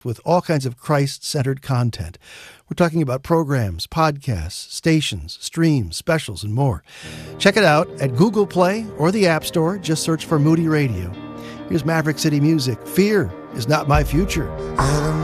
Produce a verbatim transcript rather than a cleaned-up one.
with all kinds of Christ-centered content. We're talking about programs, podcasts, stations, streams, specials, and more. Check it out at Google Play or the App Store. Just search for Moody Radio. Here's Maverick City Music. Fear is not my future.